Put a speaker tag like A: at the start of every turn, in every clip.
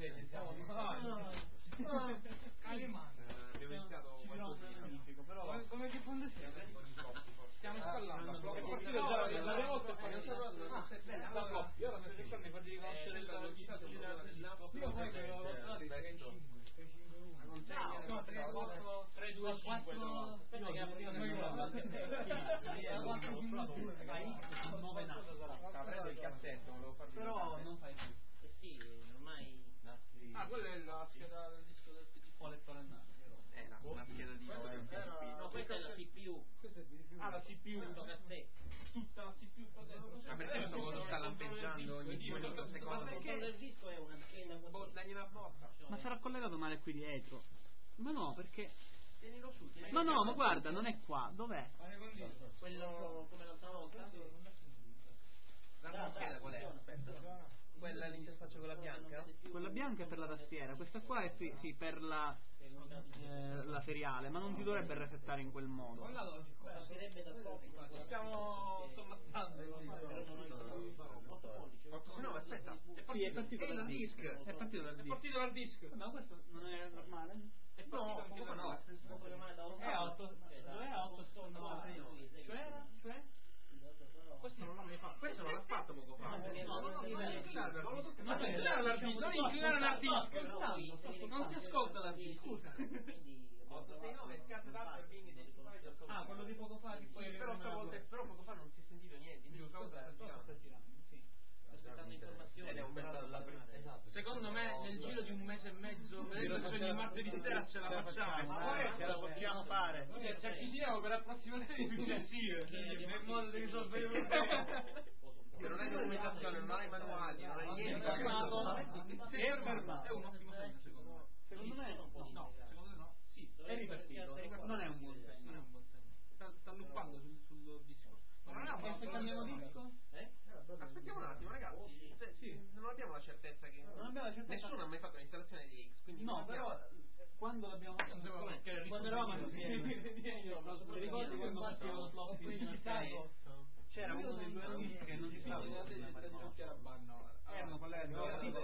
A: consegna, siamo abbiamo iniziato qualcosa, però come che fondo siamo? Stiamo installando l'abbiamo fatto io ora sto cercando di farti riconoscere il risultato io poi che lo no, 3, 4, 3, 2, 4 aspetta che apro io prendo il cassetto, volevo farvi però non fai più sì, ormai quello è la scheda del disco del PC o lettore una scheda di no, questa è la CPU la CPU tutta la CPU qua dentro perché questo cosa sta lampeggiando ogni 10 secondi perché il disco è una scheda dagli una botta
B: ma sarà collegato male qui dietro ma no perché
A: tienilo su
B: ma no ma guarda non è qua dov'è?
A: Quello come l'altra volta la scheda qual è? Aspetta quella l'interfaccia quella bianca?
B: Quella bianca è per la tastiera, questa qua è sì per la seriale, ma non ti dovrebbe resettare in quel modo.
A: Stiamo sommazzando. No, aspetta,
B: è partito dal disc. È partito dal disc.
A: Ma questo non è normale?
B: È partito no. È 8. Dov'è 8 Cioè?
A: Questo non l'ho mai fatto. Questo non l'ha fatto poco fa. Non inclinare l'artista. Non si ascolta l'artista. Scusa. 869 scattato quello di poco fa. Però poco fa non si è sentito niente. Sta girando. Sì. Aspettando informazioni. Esatto. Secondo me nel giro di un mese e mezzo, vedendo che ogni martedì sera ce la facciamo.
B: Ce la possiamo fare.
A: Ci acquisiamo per approssimazioni successive. Nel modo di risolvere il problema. Non hai documentazione, non hai manuali, non hai niente. È un ottimo segno secondo me.
B: Secondo me no.
A: Secondo me no. Sì,
B: è ripartito. Non è un buon segno.
A: Non è un buon segno. Sta luppando sul disco. Ma non è un buon segno.
B: Cambiamo disco?
A: Aspettiamo un attimo ragazzi. Sì, non abbiamo la certezza che nessuno ha mai fatto un'installazione di X, quindi
B: no, però quando l'abbiamo fatto quando eravamo insieme ti ricordi quando mettevo lo floppy c'era uno dei due amici che non si stava erano collegati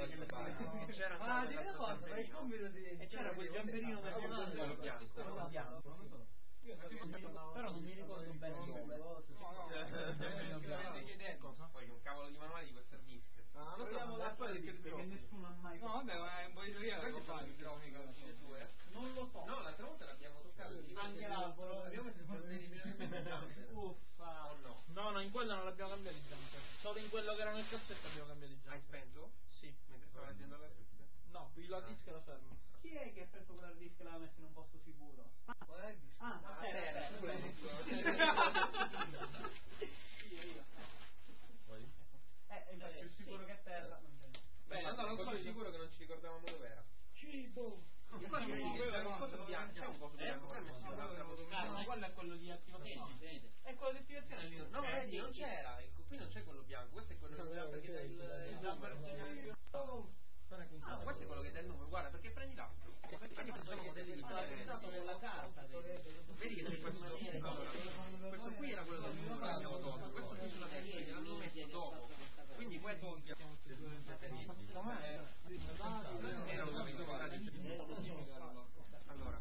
B: c'era quel giamperino bianco non so però non mi ricordo bene
A: poi un cavolo di manuale di questa disc
B: proviamo la storia che nessuno ha mai
A: fatto vabbè ma è un po' di teoria non lo so no l'altra volta l'abbiamo toccato
B: anche l'altro
A: abbiamo messo
B: uffa no in quello non l'abbiamo cambiato i jumper solo in quello che era nel cassetto abbiamo cambiato i jumper
A: hai spento?
B: Sì
A: mentre stavo leggendo la scritta
B: no qui la disc la fermo chi è che ha preso quella disc e l'ha messa in un posto sicuro?
A: Qual è il disco?
B: Io infatti più sicuro che terra
A: beh allora non sono sicuro che non ci ricordavamo dove era
B: cibo
A: c'era un coso bianco c'è un coso bianco
B: quello è quello di attivazione è quello di attivazione lì
A: no vedi non c'era qui non c'è quello bianco questo è quello perché dà il jumper questo è quello che dà il numero guarda perché prendi l'altro perché facciamo modelli differenti
B: della carta
A: vedi che c'è questo qui era quello del numero che abbiamo tolto questo qui sulla testa l'hanno messo dopo quindi questo allora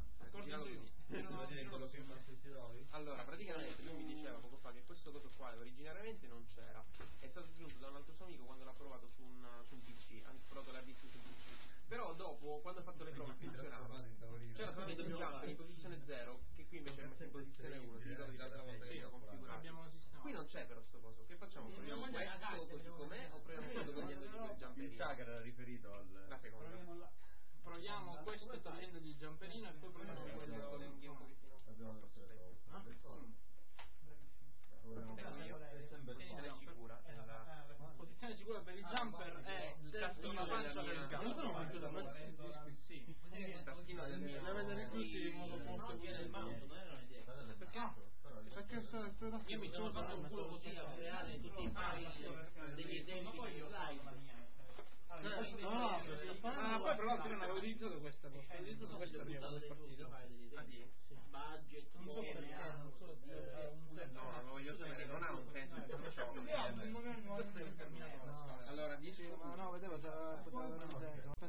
A: allora praticamente lui mi diceva poco fa che questo coso qua originariamente non c'era è stato aggiunto da un altro suo amico quando l'ha provato su un PC ha provato la disc sul PC però dopo quando ha fatto le prove funzionava c'era solamente un jumper in posizione 0 che qui invece è messo in posizione 1 ti ricordi l'altra volta che abbiamo configurato qui non c'è però sto coso che facciamo? Proviamo questo così com'è o proviamo quello togliendogli quel jumperino?
C: il Chakra era riferito
A: la seconda proviamo questo e togliendogli il jumperino e poi proviamo quello togliendogli un pochettino sicura la posizione sicura per il jumper è il tastino pancia del gatto sì il tastino del mio
B: la vedere tutti in modo molto
A: perché
B: io mi sono fatto un culo così a creare tutti i file degli esempi di slide
A: poi però l'altro non avevo utilizzato questa cosa
B: hai utilizzato questa prima del partito budget
A: no lo voglio sapere non ha un senso
B: allora
A: disco
B: no vedevo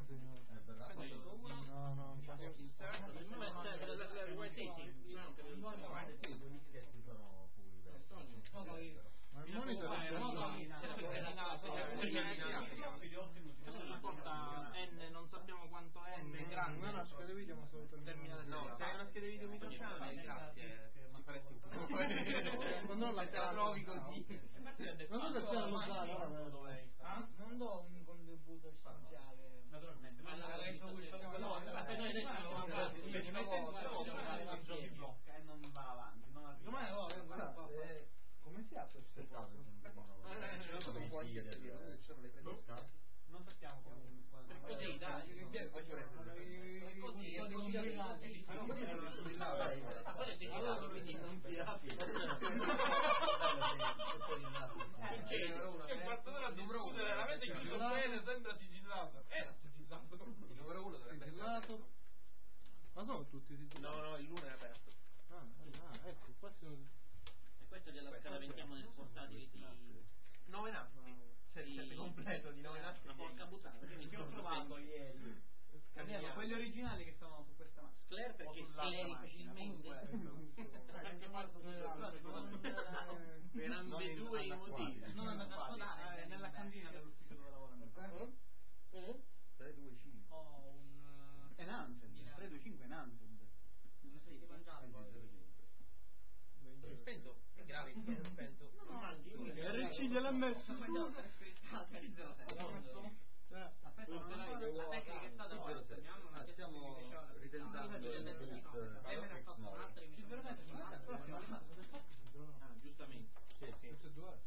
C: il quarto d'ora di discutere veramente chiuso bene, sembra sigillato. Era sigillato.
A: Il numero 1 dovrebbe essere
C: Ma sono tutti sigillati?
A: No, il 1 è aperto.
C: Ecco, qua sono...
B: E questo glielo scaraventiamo nel portatile di
A: 9 nastri. C'è il set completo di 9 nastri.
B: una porca puttana, perché mi sono trovato ieri.
D: Quelli originali che stavano su questa macchina.
B: Scler perché scleri facilmente.
C: Anche fatto
B: Per ambedue i motivi.
D: Non nella cantina dell'ufficio dove lavoro.
E: 3, 2, 5.
D: Ho un Enhanced, 325 Enhanced.
B: Non sei mangiato poi.
A: È spento? È grave, è spento.
B: Non mangi.
D: RC gliel'ha messo. Aspetta, non la tecnica è stata
E: stiamo ritentando
B: giustamente.
A: Sì.
C: Tutte e due?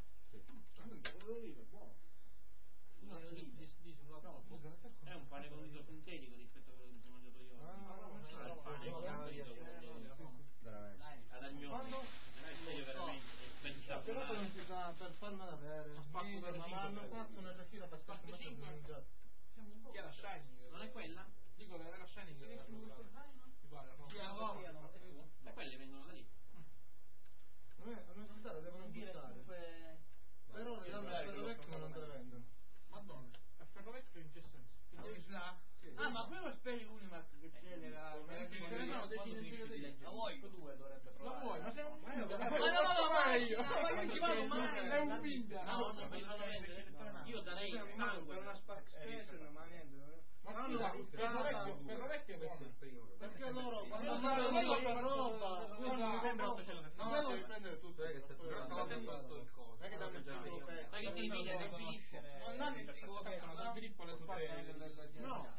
B: È un pane condito sintetico rispetto a quello che ho mangiato io. Il pane condito ad almione. Non è serio veramente.
C: Però non si sa per farmela avere. Ma hanno fatto una tachina per spacco 5. Chi è la Shining?
B: Non è quella?
C: Dico che era la Shining. Mi pare, no?
B: E quelle vengono da lì.
C: A me sono devono buttare. Però le danno a ferro vecchio ma non te le vendono. Madonna, a ferro vecchio in che senso?
D: Ah, ma quello speri Unimax che c'è nella... La vuoi? Due dovrebbe
C: La
D: provare.
C: vuoi? Ma sei un finta!
D: Ma io ci vado mai!
C: È un finta!
B: No, io darei il sangue.
C: Per una Spark Station, ma niente. Ma non ferro vecchio è buono. Perché loro quando fanno la roba no, devi prendere tutto.
A: Non è che danno il gioco.
B: Ma che ti dice che finisce?
C: Non è che lo facciano, da Filippo le tutte. No,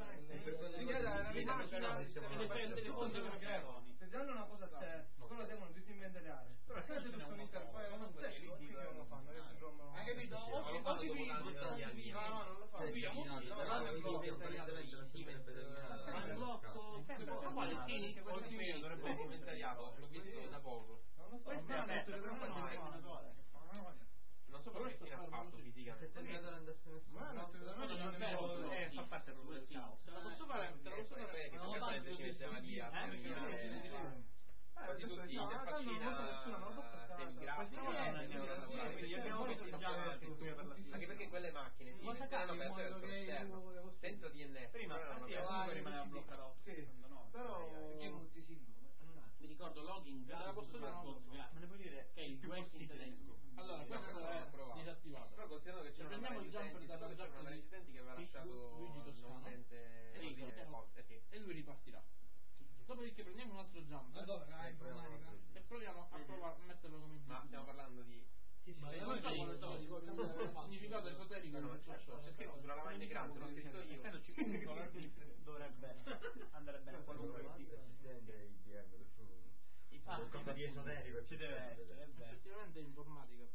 C: se danno una cosa a te, loro devono disinventariare. Però se tu sono interfacce, non sai che lo fanno. Hai capito? O ti dici, no, non lo fanno.
A: Dovrebbe inventariarlo, l'ho visto da poco.
C: Non lo so,
A: Non so perché fine ha fatto fisicamente.
B: Fa parte proprio del caos.
A: Te la posso fare? Te la posso fare? Che non è che metteva via. Quasi tutti interfacina semigrafica. Quindi abbiamo messo già anche perché quelle macchine si metteranno per esterno senza DNF.
B: Prima rimaneva bloccato.
C: Però
B: mi ricordo login già la posso dire, me ne puoi dire che è il West in tedesco.
C: allora questo è disattivato.
A: Però considerando che c'è una resistenti che aveva lasciato nuovamente
C: e lui ripartirà. Dopodiché prendiamo un altro jump e proviamo a provare a metterlo come
A: ma stiamo parlando di
C: non so quale significato esoterico di tutto ciò.
A: c'è scritto sulla lavagna grande, l'ho scritto io.
D: Dovrebbe andare bene qualunque
E: qualcosa di esoterico
D: ci deve essere, è vero.
C: Effettivamente è informatica.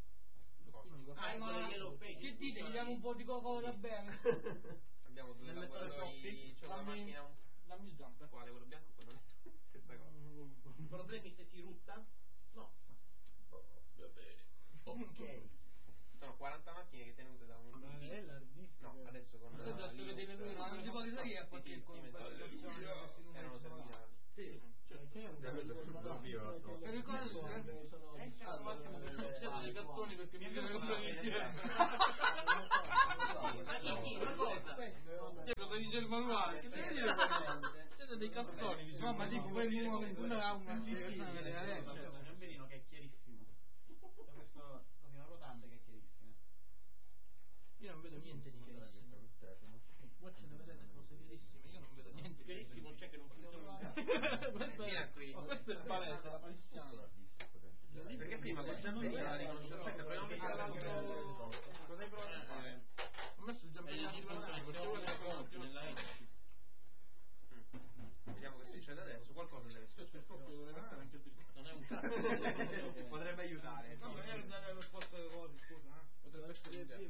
D: Che dite? Gli diamo un po' di coca da bene.
A: Abbiamo due lavoratori, c'è una macchina,
C: dammi il jump.
A: quale, quello bianco o quello nero? Stessa cosa.
B: Problemi se si rutta? No.
A: Va bene. Ok. Sono 40 macchine tenute da un no, adesso con
C: non si può dire che è perché
A: erano terminati.
C: Sì, per il quale sono dei cartoni perché mi viene cosa dice il manuale? Che devi dire? Siete dei cartoni, no, ma dico quelli uno ha una
D: C'è un verino che è chiarissimo. Questo una rotante che è chiarissima.
C: Io non vedo niente di chiarissimo. Voi ce ne vedete cose chiarissime, io non vedo niente
B: Chiarissimo c'è che non funziona.
C: Questo è il palese, la palestiana.
A: Perché prima questa non era riconosciuta, poi mettere l'altro. Cosa hai provato a fare?
C: Ho messo il giampione
B: nella
A: Vediamo che succede adesso, qualcosa deve succedere.
B: non è un cazzo.
A: Potrebbe aiutare.
C: No, non è dare lo sport delle cose, scusa, potrebbe essere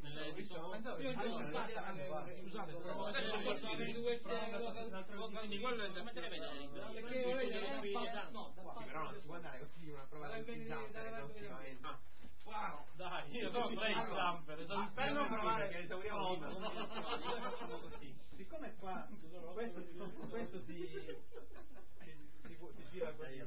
B: quindi quello è da mettere a vedere
A: però non si può andare così una prova
C: vai bene
A: Ah,
B: wow, dai, io sono Frank Jumper,
A: per provare che esauriamo
B: io facciamo così. Siccome qua questo si gira così,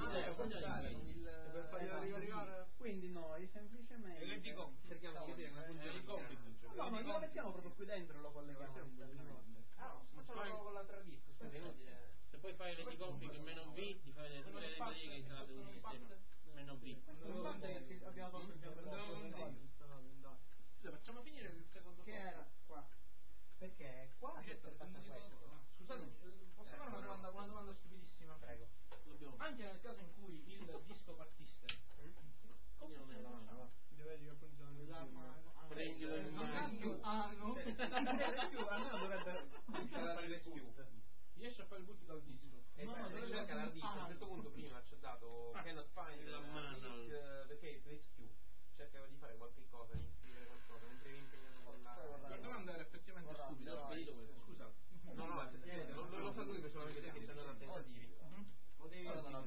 C: per fargli arrivare.
B: quindi noi semplicemente
C: Cerchiamo di capire come funziona.
B: no, lo mettiamo proprio qui dentro e lo colleghiamo internamente.
A: facciamo con l'altra disc, scusa, inutile.
F: Se poi fai le config meno V, ti fai vedere tutte le librerie che installate un sistema. Meno V.
B: Abbiamo tolto il giamper.
C: Scusa, facciamo finire il secondo
B: Che era qua. Perché qua c'è stato questo.
C: Scusate, posso fare una domanda stupidissima?
B: Prego.
C: Anche nel caso in cui il disco partisse,
F: Io non me la mano.
C: vedi che funziona
F: Prendilo in mano.
C: no?
B: Almeno dovrebbe
A: Fare rescue.
C: Riesci a fare il boot dal disco?
A: Cerca l'hard disk, a un certo punto prima ci ha dato cannot find
F: la mano.
A: perché rescue. Cercavo di fare qualche cosa, di scrivere qualcosa, mentre vi impegnato con
C: La domanda era effettivamente stupida.
F: Ho spedito questo.
A: Scusa. No, effettivamente lo sa lui solamente perché ci hanno dato tentativi.
B: potevi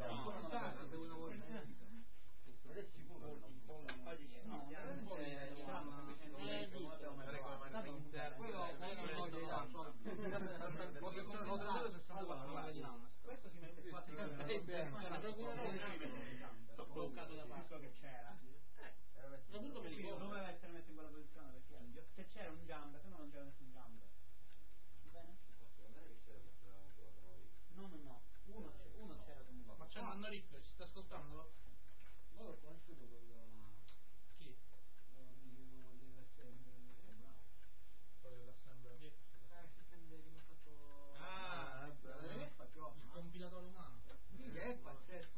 B: questo si mette qua bloccato da parte che c'era doveva essere messo in quella posizione perché se c'era un jump se no non c'era nessun jump bene? no uno c'era comunque
C: Ma c'è un anno riflex, si sta ascoltando?
B: ma l'ho conosciuto quello
C: Chi? Quello dell'assemblea.
B: l'assistente che mi ha fatto
C: Il compilatore umano.
B: che è pazzesco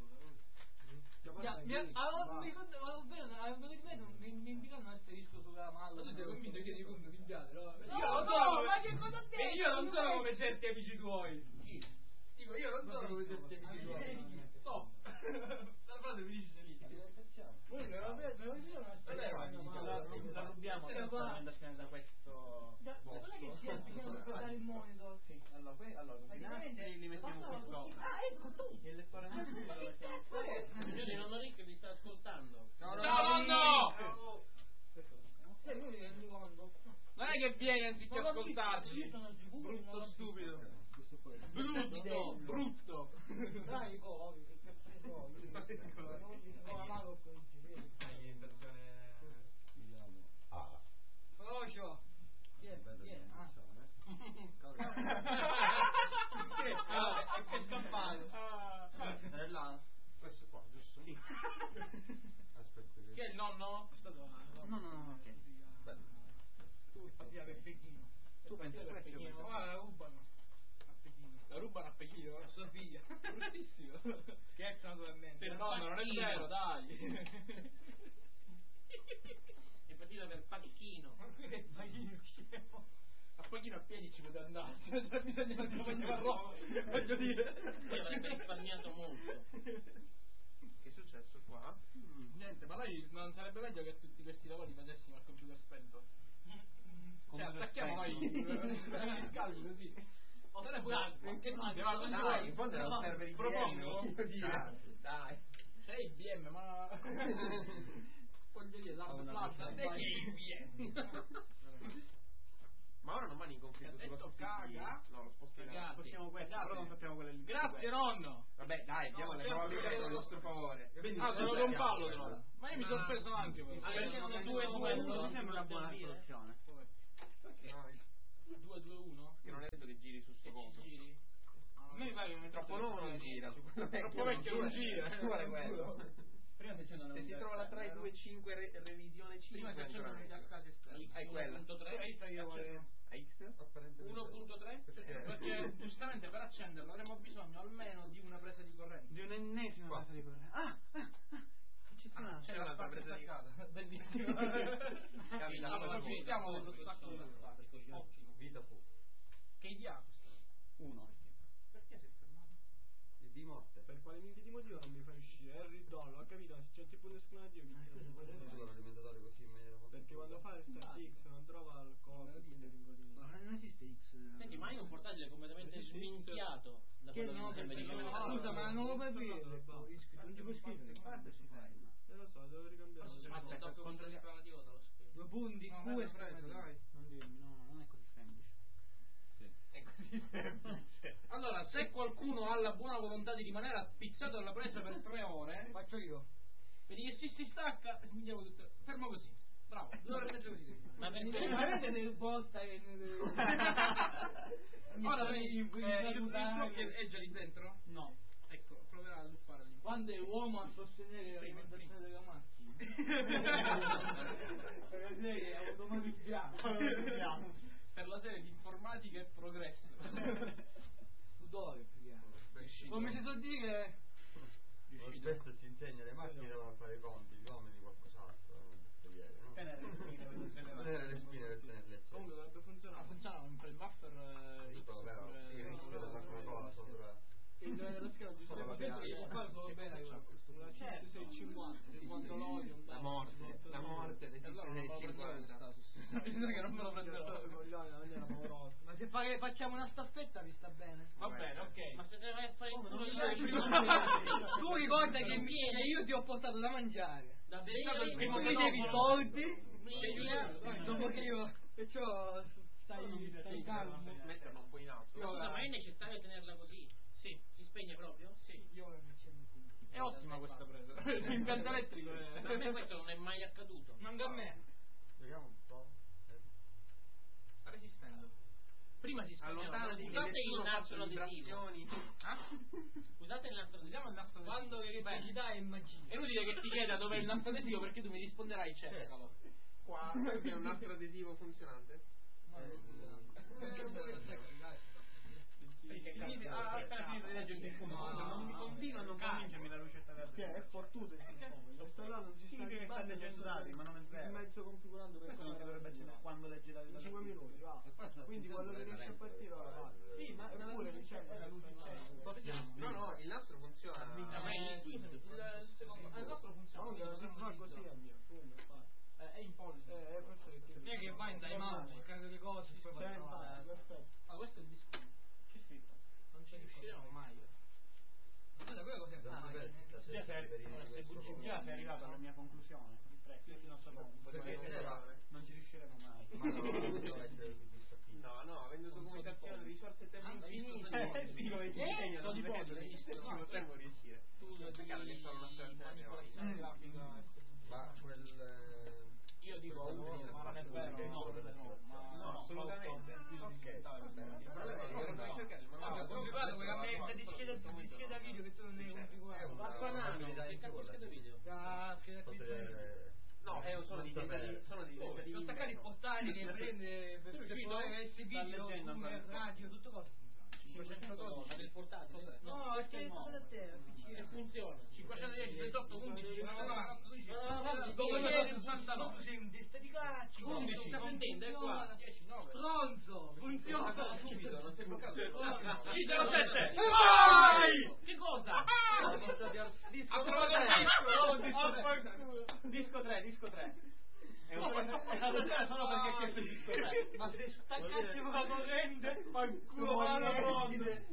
D: mi indicano un asterisco sulla malla.
C: Tu sei convinto che di conto minchiate, no?
D: Ma che cosa te?
C: E io non sono come certi amici tuoi. Dico, io non sono come certi amici tuoi. Stop. La frase finisce lì.
B: la rubiamo l'argomentazione da questo
D: Non è che sia bisogna guardare il monitor.
B: sì allora li mettiamo qui sopra
D: Ecco tu.
B: e il lettore massimo lo mettiamo
F: Quindi non Rick ti sta ascoltando.
C: Ciao nonno!
D: Lui rendi conto.
C: Non è che vieni anziché
D: Io
C: ascoltarci.
D: sono sicuro che non
C: Brutto
D: l'ho
C: stupido. Brutto.
D: Dai, con la mano con Conosco.
B: è scappato
A: È là. Questo qua, giusto?
B: sì.
E: Aspetta
C: Chi è il nonno?
B: no ok
C: Tu fatti da Pechino.
B: tu pensi a questo
C: La rubano a Pechino, a sua figlia. Bruttissimo. Che ex naturalmente.
F: Per
C: nonno, non è
F: Pacchino.
C: vero, dai.
F: È partito per Pacchino.
C: Che Pachino scemo. A Pachino a piedi ci poteva andare. C'è bisogno di fare roba. Voglio dire.
F: Poi avrebbe risparmiato molto.
A: Che è successo qua?
C: Niente, ma noi non sarebbe meglio che tutti questi lavori li facessimo al computer spento? Cioè, attacchiamo noi i scavi così. O se ne puoi che
A: Dai, in fondo era un server IBM.
C: propongo
A: Dai.
C: sei IBM ma voglio dire l'hard che IBM
A: Ma ora non vanno in conflitto
C: Ti ha
A: sullo
C: detto
A: spostiglio.
C: caga?
A: No, lo spostiglio.
F: Cagate.
B: possiamo questo però non facciamo quelle lì
C: grazie nonno
A: Vabbè, dai, diamo le probabilità a nostro favore.
C: sono con Paolo però ma io mi sono preso anche però
F: Perché sono 2-2-1?
B: mi sembra una buona soluzione
C: 2-2-1
A: Che non è detto che giri su sto coso.
C: giri a me mi pare che non è
A: Troppo nuovo non gira.
C: troppo vecchio non gira
A: Guarda quello.
B: prima si accendono
A: Se si trova la 325 revisione 5
C: prima si accendono i cascati esterni
A: è quella.
F: 1.3?
A: A X?
F: 1.3?
C: perché giustamente per accenderlo avremo bisogno almeno di una presa di corrente
B: di un'ennesima presa di corrente eccezionale
A: C'è un'altra presa di
C: staccata bellissimo
A: Capita.
C: stiamo dello stacco dello stacco ottimo
E: Vita fu.
C: che idea
B: uno
C: perché si è fermato?
E: Di morte.
C: Per quale motivo non mi fai uscire? È il ridollo, ho capito? Se c'è un tipo di esclamativo
E: Solo l'alimentatore così in maniera molto.
C: perché quando fa start X non trova il coso
B: non esiste X
F: Senti, ma hai un portatile completamente sminchiato da quello che mi sembra di
D: Scusa, ma non lo puoi aprire.
B: non ci puoi scrivere
C: lo so, devo ricambiare.
F: Aspetta, il controllo separativo te lo spiego.
B: 2 punti,
C: No,
B: Q
C: me
B: e
C: l'ho preso, dai.
B: Non dirmi, no, non è così semplice.
F: È così semplice.
D: Allora, se qualcuno ha la buona volontà di rimanere appizzato alla presa per 3 ore,
B: Faccio io.
D: vedi che si stacca e smettiamo tutto. Fermo così. Bravo, 2 ore e mezzo così.
F: Ma
B: Non
F: perché?
B: avete nel botta e
D: Ora
B: vedi
D: il blocco è già lì dentro?
B: No.
D: Ecco, proverà a luppare lì.
B: Quando è uomo a sostenere l'alimentazione della macchina. Per lei è automatizzato.
D: Per la serie di informatica e progresso.
B: Sudore, come si suol dire?
E: Spesso ci insegna le macchine devono fare i conti, gli uomini qualcos'altro, no?
B: Tenere le spine per
E: Tenere le spine per tenerle accese.
C: Comunque dovrebbe funzionare.
B: funziona un buffer
E: Tutto vero, il rischio della Coca-Cola sopra.
B: lo schema
E: Sopra la
B: giusto che può fare solo bene una 50 l'olio,
A: La morte dell'esistenza dei 50.
D: Bisogna che non me lo prenderò.
B: Ma se facciamo una staffetta vi sta bene?
D: Va bene, ok.
F: Ma se te vai a fare in culo
B: Non mi
F: io
B: piace
F: il
B: il
F: primo
B: primo. Tu ricorda che io ti ho portato da mangiare.
F: da
D: Sei stato il primo
B: Mi devi soldi
F: Media.
B: dopo che io perciò stai calmo.
A: Metterla un po' in alto.
F: Scusa, ma è necessario tenerla così?
D: Sì.
F: Si spegne proprio?
D: Sì.
B: Io mi accendo qui.
D: È ottima questa presa. L'impianto elettrico
F: Ma a me
D: è...
F: questo non è mai accaduto.
D: Manca a me.
E: Vediamo un po'.
D: Sta resistendo. Prima si spegneva.
A: Allontanati che
F: Usate il
A: nessuno
F: nastro
A: faccia
F: adesivo.
A: vibrazioni.
F: Usate il nastro
D: Usiamo il nastro adesivo.
B: Quando l'elettricità è magia.
D: È inutile che ti chieda dov'è il nastro adesivo perché tu mi risponderai cercalo.
A: Qua è un nastro adesivo funzionante.
D: Perché appena finito di leggere il comando non mi continua a non convincermi la lucetta verde.
C: È fortuto il sistema. Questo là non si sta
B: che state centrati, ma non è vero.
C: in mezzo configurando per
B: Questo non si dovrebbe accendere quando legge la
C: in 5 minuti, va. Quindi quando riesce a partire ora va.
B: Sì, ma
C: Eppure
B: è la luce.
A: No, il nastro funziona.
F: Ma è liquido.
D: Il secondo, il nostro funziona.
C: Comunque non fa così a mio.
D: È in pollice.
C: Questo è
B: Non è che va in time out, cercare delle cose, poi
C: perfetto.
D: Ma questo è il disco.
B: C'è scritto.
D: Non ci riusciremo mai.
B: Guarda, quello cos'è?
E: Già
B: sei arrivato alla mia conclusione. Così presto, io non so non ci riusciremo mai.
A: No, avendo comunicazione, risorse e tempo infinite.
B: Sì, come ti insegno,
A: sono
B: non
A: di
B: si
A: potere,
B: vede.
A: ci potremmo riuscire. Peccato che sono una certa
E: Ma
D: Io dico ma non è vero,
A: No, assolutamente.
B: Guarda quella merda di scheda video che tu non devi configurare.
F: Che cazzo è scheda video?
A: No, è solo di
B: Devo staccare i portali che prende per fare video, radio, tutto cosa.
F: 500 cose. Ma del portatile?
B: No, perché è da te,
F: E funziona.
D: 510, 28, 11, 19, 12,
B: dopo
D: ieri,
B: 69. Sei un testa di caccio.
D: 11, sta sentendo, è qua. 10, 9.
B: Stronzo, funziona.
A: subito, non si è bloccato.
D: 07. Vai! Che cosa?
B: Disco 3. È solo perché ha chiesto il disco 3. Ma se staccassimo la corrente, fanculo la corrente.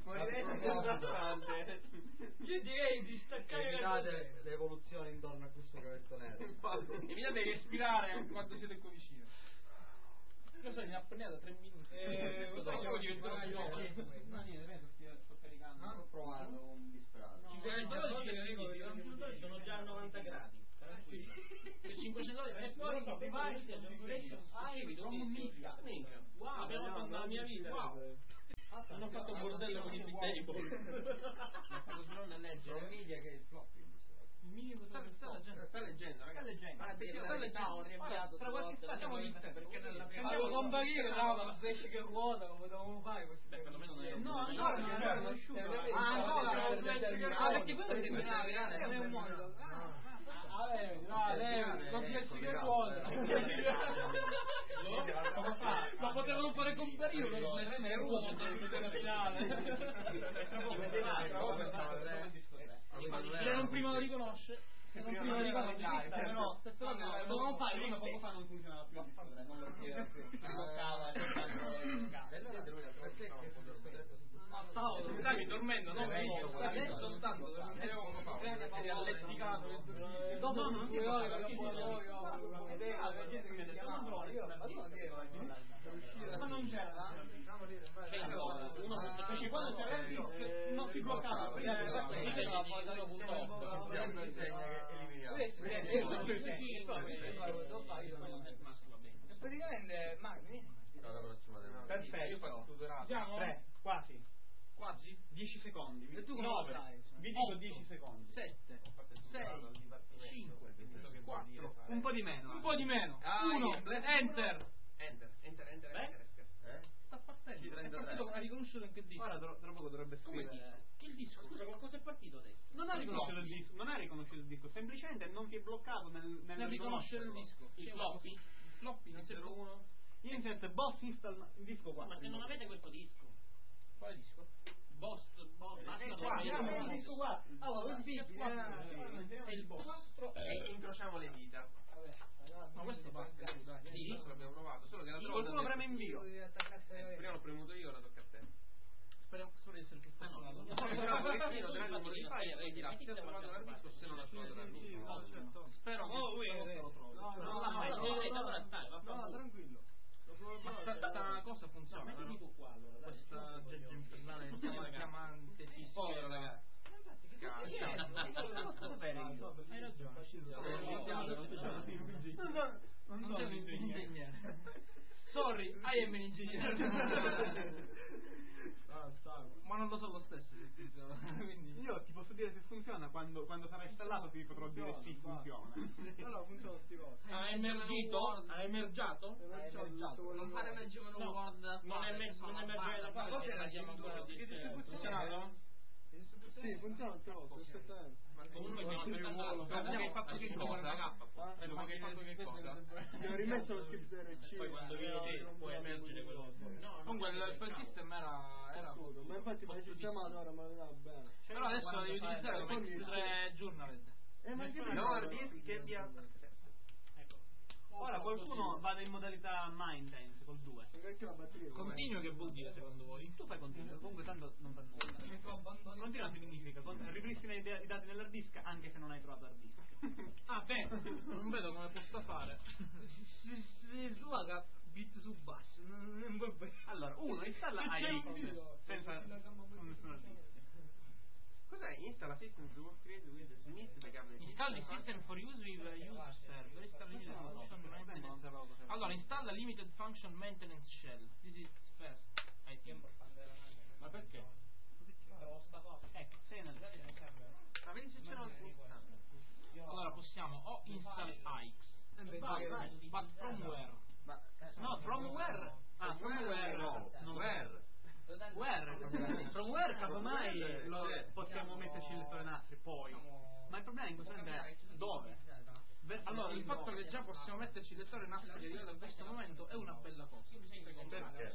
B: Io direi di staccare la corrente.
E: evitate l'evoluzione intorno a questo cavetto nero.
D: Evitate di respirare quando siete qua vicino. Io sono in apnea da 3 minuti. Io divento di nuovo.
B: No, niente, sto caricando.
E: Non ho provato un disperato.
F: 512 sono già a 90 gradi. Tranquillo.
D: 500
F: E poi i device minchia. Wow, abbiamo fatto la mia vita. Wow. Hanno fatto un bordello con i table.
A: L'ho fatto solo nel leggere.
E: Sono media che il floppy.
B: Il minimo
A: Sta leggendo, ragazzi.
B: Sta leggendo.
D: Tra qualche facciamo lista perché nella prima
B: Devo comparire la pesce che ruota, come dovevamo fare questo?
F: Perlomeno non è
B: No, ancora non erano asciutti. Ancora perché quello deve terminare, non è un modo. Non flash che ruota.
D: Ma potevano fare comparire lo smerreme e ruota nel finale. Se non prima lo riconosce. Se non prima lo riconosce. Però dovevamo fare prima poco fa non funzionava più. Non perché si bloccava. Stavi dormendo, no? Stavi soltanto,
B: ma non c'era. Perché quando c'era il disco non si bloccava.
C: Praticamente,
B: perfetto. 3, quasi. 10 secondi. E tu 9. Vi dico 10 secondi.
C: 7, 6, 5, 4.
B: Un po' di meno.
C: 1. Enter.
B: Sta partendo. È partito, ha riconosciuto anche il disco.
C: Ora tra poco dovrebbe scrivere.
F: Che il disco? Scusa, qualcosa è partito adesso.
B: Non ha riconosciuto il disco, semplicemente non si è bloccato nel
C: riconoscere il disco.
F: Il floppy?
C: Floppy 01.
B: Insert boss install il disco qua.
F: Ma che non avete questo disco?
C: Quale disco?
F: Boss,
B: il disco qua. Allora,
F: è il boss.
A: E incrociamo le dita.
C: Ma questo parte, dai.
A: Sì, questo l'abbiamo provato, solo che l'altra volta
B: qualcuno preme invio.
A: prima l'ho premuto io, ora tocca a te.
C: Spero di essere più fortunato.
A: Tra il numero di file e dirà se ha trovato l'hard disk o se non ha trovato l'hard disk.
C: Spero che lo trovi.
B: No, tranquillo.
C: Ma sta cosa funziona, vero? Questa geggia infernale chiamante
A: Povero ragazzi.
C: Hai ragione. Non sei un ingegnere. Sorry, I am an engineer. Ma non lo so lo stesso. Quindi
B: Io ti posso dire se funziona quando sarà installato, ti potrò dire sì, funziona.
C: allora funziona sti cose.
F: Ha emergito? Ha emergiato?
C: Non fare emergere un Word.
F: Non emerge da parte che facciamo ancora di
C: funzionato?
B: Sì, funziona il trovo, perfettamente.
F: Ma comunque
A: Hai fatto che cosa? Ma che hai fatto che cosa?
B: Ho rimesso lo script RC.
F: poi quando viene può emergere quello che fuori.
C: Comunque il file system era
B: Ma infatti mi hai sistemato ora, ma va bene.
C: però adesso lo devi utilizzare come X3 Journaled.
B: Ma che
A: No hard disk che abbia.
B: ora qualcuno vada in modalità maintenance col 2.
C: Continuo che vuol dire secondo voi?
B: Tu fai continuo, comunque tanto non fa nulla. Continua significa ripristina i dati nell'hard disk anche se non hai trovato hard disk.
C: Ah beh, non vedo come possa fare. Si slaga bit su bus. Non può bene.
B: Allora, uno installa AX senza nessun hard disk.
A: Cos'è? Installa system to work create with Smith backup.
C: Install the system for use with user server. Allora, installa limited function maintenance shell. This is first, I think.
F: Ma perché?
B: Ecco, sei nel
A: Ma vedi se c'era un
C: Allora possiamo o install AX, but from where?
B: no, from where? Ah, from where?
E: No, where?
B: From where casomai possiamo metterci il lettore nastri poi. Ma il problema in questo momento è dove?
C: Allora, il fatto che già possiamo metterci il lettore nastri arrivato a questo momento è una bella cosa.
E: Perché?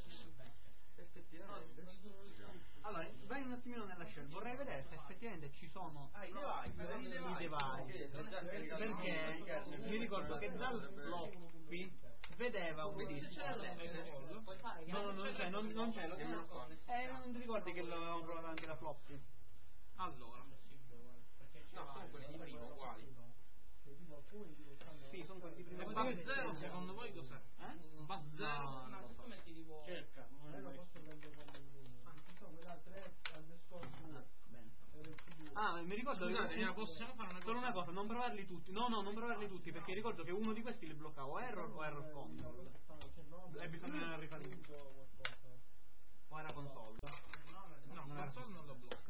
B: Allora, vai un attimino nella shell, vorrei vedere se effettivamente ci sono i device. Perché mi ricordo che dal floppy vedeva un disco. No, non c'è, non ti ricordi che l'avevamo provato anche da floppy?
C: Allora,
A: No, sono quelli di prima uguali.
B: Sì, sono quelli di prima.
C: e bus 0 secondo voi cos'è? Bus 0?
B: No,
F: Cerca.
B: ah, mi ricordo
C: Scusate, possiamo fare una
B: solo una cosa, non provarli tutti. No, non provarli tutti, perché ricordo che uno di questi li bloccava o error control. E bisogna rifare tutto. O era console.
C: No, console non lo blocca.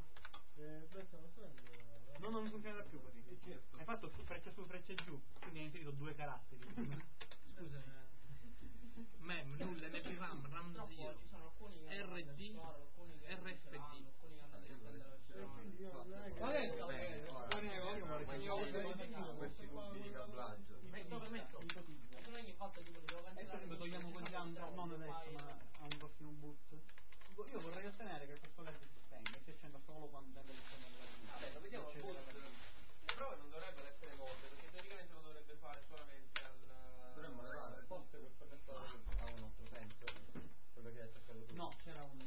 B: No, non funzionerà più così. Hai fatto freccia su, freccia giù, quindi hai inserito 2 caratteri.
C: Scusa, mem, nulla, mp-ram, ram 0, rd, rfd.
E: Questi punti di cablaggio.
B: Adesso togliamo quelli non adesso, ma a un prossimo boot. Io vorrei ottenere che questo LED si spenga, si accenda solo quando tende il
A: Vabbè, lo vediamo il boot. Le prove non dovrebbero essere molte, perché teoricamente lo dovrebbe fare solamente al.
E: Dovremmo levare, forse quel connettore ha un altro senso. Quello che hai attaccato tu.
B: No, c'era una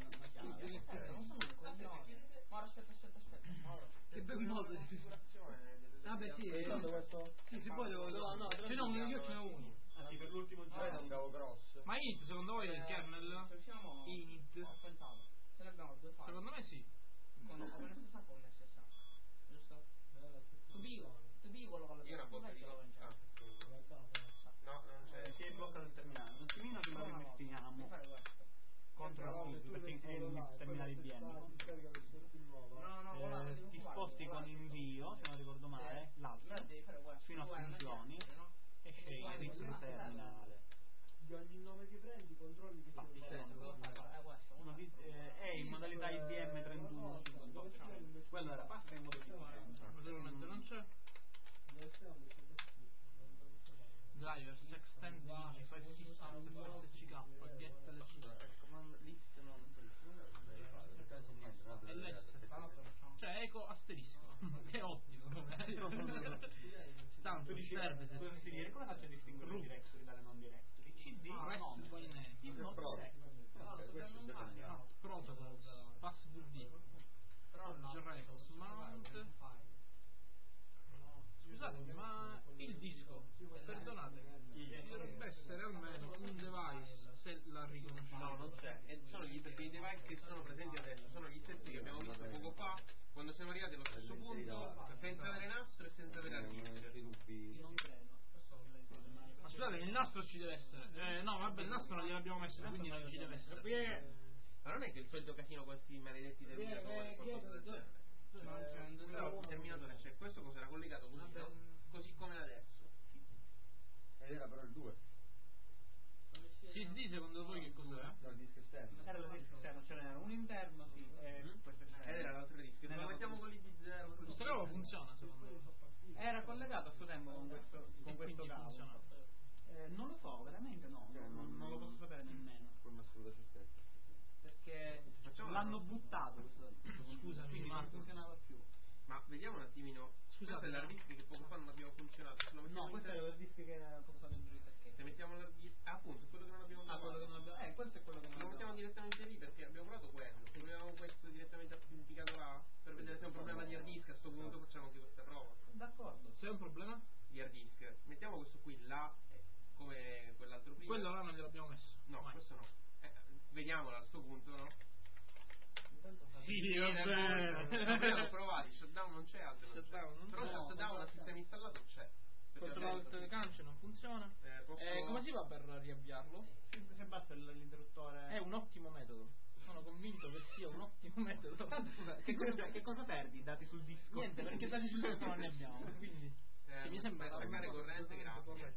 B: chiave.
C: Che ben modo di configurazione.
B: Vabbè, sì, questo. Sì, se poi devo. No, se no, io ce n'ho uno.
E: Sì, per l'ultimo giro è un cavo grosso.
D: Ma Init secondo voi è il kernel? Init?
C: Ho pensato. Ce ne abbiamo due file.
D: Secondo me sì.
C: Con OpenSSH con SSH. Giusto? Tu dico quello con la
A: Io una botta di no, non c'è.
B: Si è bloccato il terminale. Un attimino prima che mettiamo contro la PIB, perché è il terminale IBM. Ti sposti con invio, se non ricordo male, l'altro, fino a funzioni, e scegli il terminale.
G: Di ogni nome che prendi, controlli che
B: è in modalità IBM 3158. Quello era passa in modo differente.
D: Naturalmente non c'è. Drivers, extend file system, FSCK, get
E: List non
D: e l'S. Cioè eco asterisco. Che è ottimo. Tanto di services.
B: Cosa si dice? Come faccio a distinguere il directory dalle non directory? CD, nome, il non directory.
D: Protocols, passwd, records, mount. Scusate, ma il disco, perdonate, dovrebbe essere almeno un device se la riconosciamo.
A: No, non c'è. Sono perché i device che sono presenti adesso sono gli stessi che abbiamo visto poco fa, quando siamo arrivati allo stesso punto, senza avere nastro e senza avere hard disk.
B: Non credo.
D: Ma scusate, il nastro ci deve essere. No, vabbè, il nastro non gliel'abbiamo messo, quindi non ci deve essere.
A: Ma non è che il solito casino con questi maledetti terminatori però il terminatore c'è, questo cos'era collegato così, no? Così come adesso.
E: Ed era però il 2.
D: CD secondo voi che cos'è?
E: No, il disco esterno.
B: Era il disco esterno, ce n'era un interno, sì, questo
A: Ed era l'altro disco. Se lo mettiamo con l'ID0
D: Questa roba funziona secondo me.
B: era collegato a suo tempo con questo cavo. Non lo so, veramente no, non lo posso sapere nemmeno.
E: Come assoluta certezza.
B: Perché l'hanno buttato questo.
D: Scusami,
B: quindi non funzionava più.
A: Ma vediamo un attimino. Scusate, l'hard disk che poco fa non abbiamo funzionato. Se lo mettiamo
B: No, questo era il disco che era portato in giro perché.
A: Se mettiamo l'hard disk. Appunto, quello che non abbiamo
B: Ah, quello che non abbiamo. Questo è quello che non
A: lo
B: abbiamo.
A: mettiamo direttamente lì perché abbiamo provato quello. Se proviamo questo direttamente appiccato là, per vedere se è un problema di hard disk, a sto punto facciamo anche questa prova.
B: D'accordo.
D: Se è un problema?
A: Di hard disk. Mettiamo questo qui là, come quell'altro prima.
D: Quello là non gliel'abbiamo messo.
A: No,
D: Mai.
A: questo no. Vediamolo a sto punto, no?
D: Sì, vabbè.
A: Abbiamo provato, shutdown non c'è altro.
D: Shutdown non
A: però
D: c'è.
A: shutdown al sistema installato c'è.
D: Controllo il telecance non funziona. Come si fa per riavviarlo?
B: Se basta l'interruttore.
D: È un ottimo metodo. Sono convinto che sia un ottimo metodo.
B: Scusa, che cosa perdi dati sul disco?
D: Niente, perché dati sul disco non ne abbiamo. Quindi mi sembra
A: staccare corrente, grazie.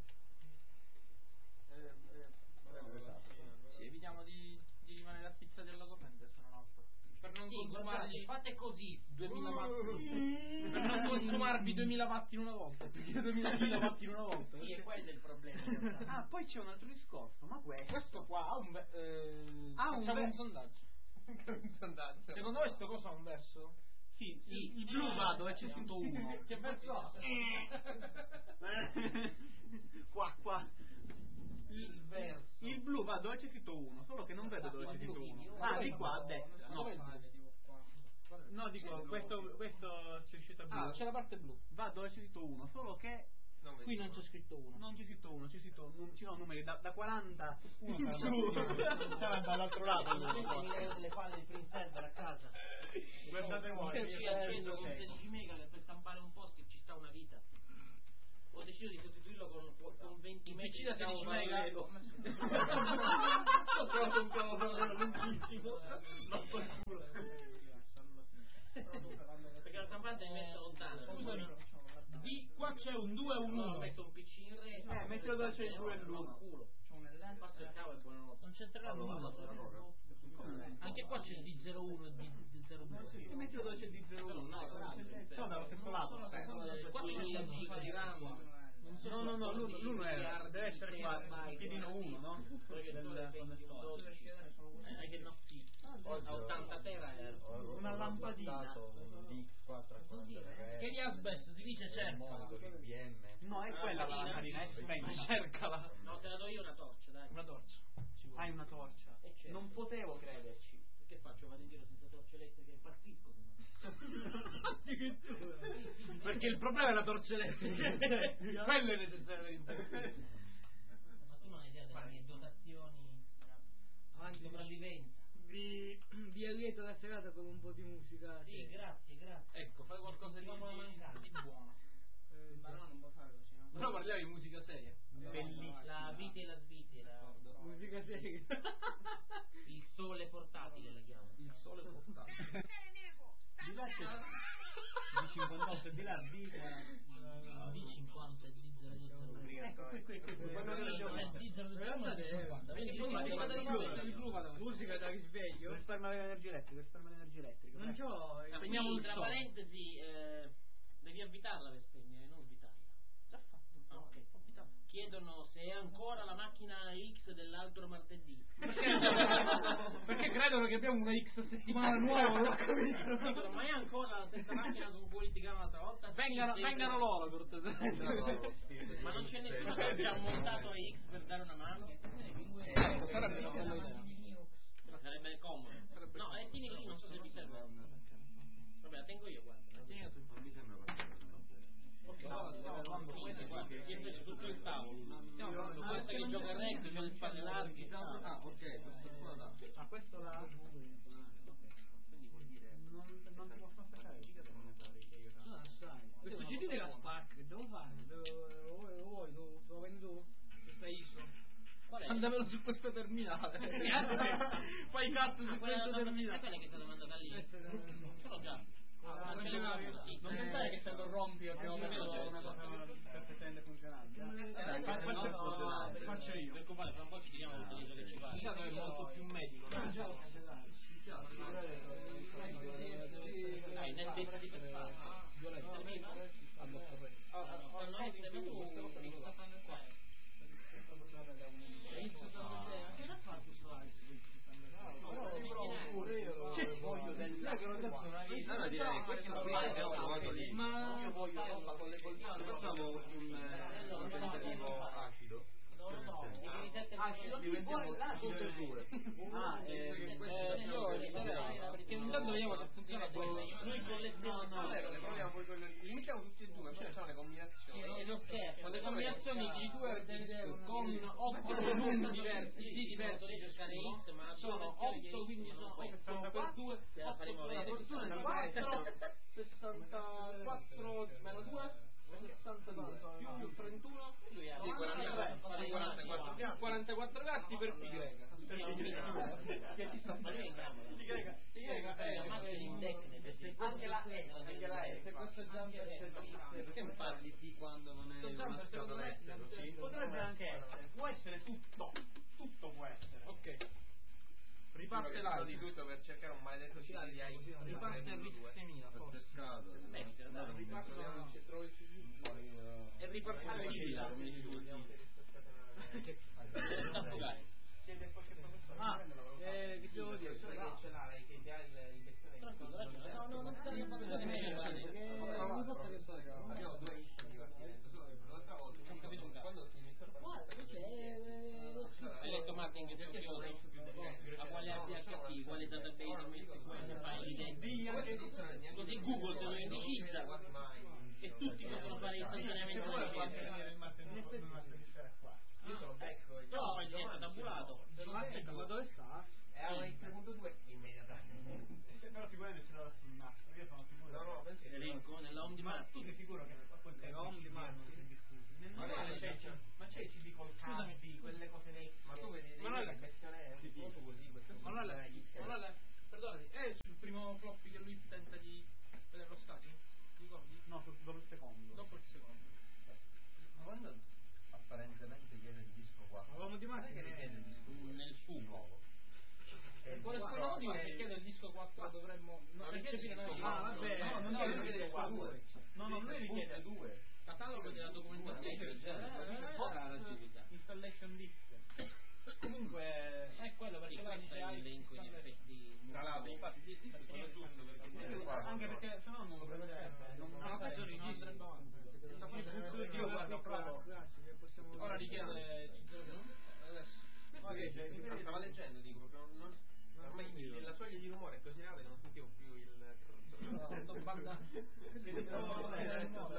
D: Sì, evitiamo di rimanere appizzati alla corrente, se non altro. Per non consumargli.
F: Fate così
D: 2000 watt. Per non consumarvi 2000 watt in una volta. Perché 2000 watt in una volta.
F: sì, e quello è il problema.
B: Ah, poi c'è un altro discorso, ma
D: Questo qua ha un sondaggio.
A: Un sondaggio.
D: Secondo voi sto cosa ha un verso?
B: Sì, il blu va dove c'è scritto 1.
D: Che verso ha?
B: Qua. Il blu va dove c'è scritto 1, solo che non vedo dove c'è scritto 1. Ah, di qua a destra. No, dico, questo c'è scritto blu.
D: Ah, c'è la parte blu.
B: Va dove c'è scritto 1, solo che
D: Qui non c'è scritto 1.
B: Non c'è scritto 1, ci sono numeri da 40 in su. Dall'altro lato.
F: delle palle di print server a casa.
B: Guardate voi.
F: Io accendo con 16 mega per stampare un post che ci sta una vita. Ho deciso di sostituirlo con 20 mega.
D: PC da 16 mega.
B: Ho trovato un cavo proprio lunghissimo.
F: Perché la stampante mi mette lontano.
D: Scusami. Qua c'è un 2 e un 1.
F: Ho messo un PC in rete.
B: Mettilo dove c'è il 2 e l'1.
F: C'ho un LN. Passa il cavo e buonanotte. Non c'entrerà nulla. Anche qua c'è il D01 e il D02.
B: E mettilo dove c'è il D01. Sono dallo stesso lato.
F: Qua c'è il giga di RAM.
B: No, l'uno deve essere qua, il piedino 1, no? Del connettore.
F: Che no, sì. A 80 tera
B: una lampadina.
D: Che di asbesto si dice cerca.
B: No, è quella la lampadina, è spenta, cercala.
F: No, te la do io una torcia, dai.
D: Una torcia.
B: Hai una torcia. Non potevo crederci.
F: Che faccio? Vado in giro senza torce elettriche, impazzisco.
B: Per perché il problema è la torcia elettrica. Quello è necessario per intervenire.
F: Ma tu non hai idea delle mie dotazioni
B: Avanti,
F: sopravvivenza.
G: Vi è lieto la serata con un po' di musica.
F: Sì, grazie.
B: Ecco, fai qualcosa di buono.
D: Ma no, non può fare così, no?
B: Però parliamo di musica seria.
F: Bellissima. La vita e la svizzera.
G: Musica seria.
F: Il sole portatile la chiamo.
B: Il sole portatile.
C: Di là c'è D58 e di là
F: D50 e D020.
C: Ecco,
G: Musica da risveglio.
C: risparmiare l'energia elettrica,
G: Non c'ho.
B: Spegniamo il
F: tra
B: sole.
F: parentesi, devi avvitarla per spegnere, non svitarla.
B: Già fatto.
F: Ah, ok. Chiedono se è ancora la macchina X dell'altro martedì.
B: Perché credono che abbiamo una X settimana nuova, non ho capito.
F: Dicono, ma è ancora la stessa macchina con cui litigavamo l'altra volta? Sì,
B: Vengano
F: sempre.
B: loro, cortesemente.
F: Ma non c'è nessuno che abbia montato X per dare una mano?
B: Sarebbe una bella idea.
F: Sarebbe comodo. No, tieni lì, non so se mi serve. Vabbè, la tengo io, guarda.
E: Non mi sembra
F: Ti è preso tutto il tavolo. Questa che gioca a rugby, c'ha le spalle larghe.
E: Ah, ok, questo qua da.
C: Ma questo la
F: Quindi vuol dire...
C: non ti posso aspettare.
G: Questo CD della Spark, che devo fare? Lo vuoi? Lo vendi tu? Questa ISO.
F: Qual è?
B: Mandamelo su questo terminale. Fai cazzo su questo terminale.
F: Quella che è stata mandata lì. Ce l'ho già.
C: Non pensare che se lo rompi abbiamo perso una cosa perfettamente funzionante.
F: Faccio io. Per compare, fra un po' ci tiriamo l'utilizzo che ci fa.
B: Diciamo che è molto più medico.
F: Dai, nel detti per fare.
E: Allora direi questo qui abbiamo trovato lì.
G: Ma
E: Io voglio roba con le colline. Facciamo un tentativo acido. Diventiamo tutte e due.
B: Io direi, perché intanto vediamo se funziona quello.
F: Noi collezioniamo.
A: Proviamo poi quello lì. Limitiamo tutti e due, ce ne sono le combinazioni.
F: E lo scherzo.
B: Le combinazioni di 2 con 8 volumi diversi, sì, diversi, sono 8, quindi sono 8 per 2, 8 per la fortuna di 4, 64 meno 2, 62 più 31, 44 gatti per pi greca.
F: Che ci sta facendo?
E: Anche la S, questo perché mi parli di quando non è mascato l'estero?
C: Potrebbe anche essere, può essere tutto può essere.
B: Ok. Riparte
A: Di
B: l'altro.
A: tutto per cercare un maledetto CD di AI.
B: Riparte il 6000 forse.
E: Pescato.
B: E riparte il fila.
G: che devo dire?
A: Ce l'ha lei che già il lezione.
F: No, non sta
G: Mi fa pensare che
A: Abbiamo due issue di partenza. L'altra volta quando si inizia a parlare.
F: hai letto marketing che studioso a quale APHT, quale database metti, fai l'identità, così Google te lo indicizza e tutti possono fare istantaneamente la ricerca.
A: Io sono becco.
F: No, poi diventa tabulato.
G: Ma dove sta?
A: È a 3.2 immediatamente.
C: Però sicuramente ce l'ho sul nastro, io sono sicuro.
A: No, penso che
F: Elenco nella home di
C: Ma tu sei sicuro che appunto è home demand non si discute? Ma c'è i CD col cavi, quelle cose vecchie.
A: ma tu vedi la questione è un po' così, questo
B: Perdonami, è sul primo floppy che lui tenta di vedere lo stadio? Ti ricordi?
C: No, dopo il secondo.
B: Dopo il secondo.
E: Ma quando apparentemente chiede il disco 4,
G: Avevamo di
E: non è che richiede il disco 2
F: nel fumo.
B: Quale motivo perché del disco 4 dovremmo recepire noi?
G: vabbè.
C: No, non
E: No,
C: chiede
E: lui chiede
C: il
E: qua 2.
C: No, lui richiede
E: 2.
B: Catalogo della documentazione.
C: installation disk. Comunque
F: È quello perché questo è l'elenco in effetti.
A: tra l'altro, infatti sì, sì, è giusto perché
C: anche perché se no non lo prevederebbe. Non
B: questo registro.
C: io guardo provo.
B: Ora richiede
A: stava leggendo, dico, proprio ormai la soglia di rumore è così alta che non sentivo più il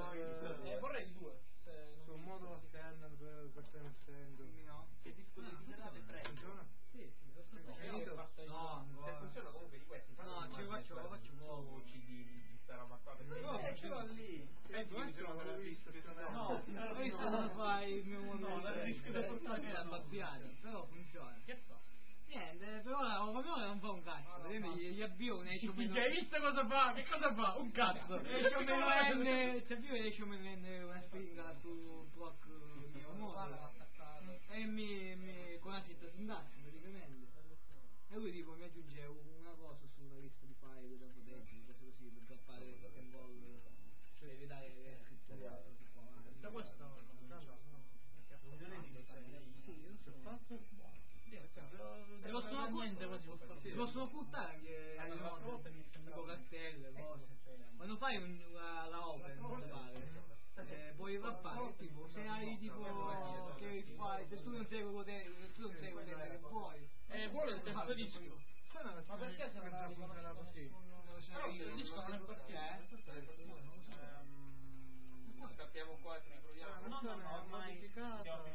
C: stai mettendo?
B: No.
A: Che dispositivi state prendendo?
C: Funziona?
B: Sì, lo sto facendo. No,
A: Se funziona comunque di questi,
B: no, ci faccio nuovo
A: CD di sta roba qua.
B: ce l'ho lì.
C: Non l'ho visto.
B: No, ho visto come fai il mio mondo. No, il rischio da portare la babbiata, però funziona. Che fa? Niente, per ora non fa un cazzo. Gli avvio un escio meno. Hai visto cosa fa? Che cosa fa? Un cazzo. Escio meno N. Ci avvio escio meno N una stringa su proc mio modo. E mi con la città sintassi praticamente. E lui tipo mi aggiunge una cosa su una lista di file da proteggere, cose così, per droppare rock and roll, per evitare le scritture. Da questo non sì, io so fatto. Si possono fruttare anche tipo cartelle, cose. Quando fai la open, puoi rappare, tipo, se hai tipo che fai, se tu non sei quello che vuoi,
D: vuole il terzo disco.
C: Ma perché se non funziona così?
D: Il disco non è partito.
A: Sappiamo qua e riproviamo.
C: No, modificata.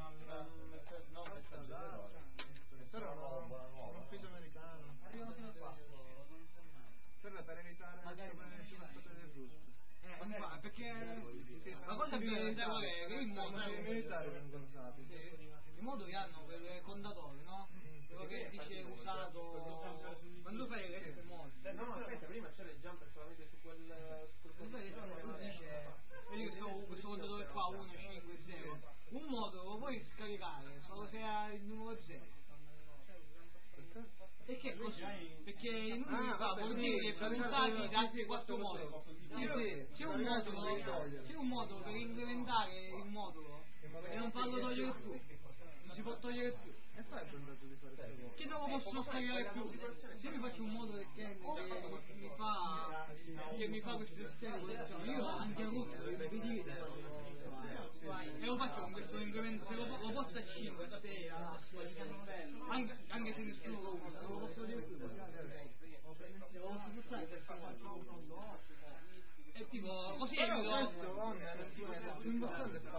C: Però un ufficio americano.
B: Arrivano fino a qua.
C: Per evitare magari del russo.
B: Perché la cosa più qual è? Che i
C: militari vengono usati.
B: I moduli hanno quel contatore, no? Quello che dice usato quando fai le modo.
A: No, aspetta, prima c'era il jumper solamente su quel
B: dice questo contatore qua 1, 5, 0. Un modulo lo puoi scaricare solo se hai il numero 0. Perché così? Perché in vuol dire che per usati da altri 4 moduli. C'è un modulo per implementare il modulo e non farlo togliere più. Non si può togliere più.
C: E fai il vantaggio di fare queste cose?
B: Che non lo posso scaricare più. Se mi faccio un modulo che mi fa queste sessioni, io anche a root e lo faccio con questo incremento, se lo posso a 5, 6, anche se nessuno lo usa, non lo posso dire più. Lo posso buttare per e tipo così
C: più importante è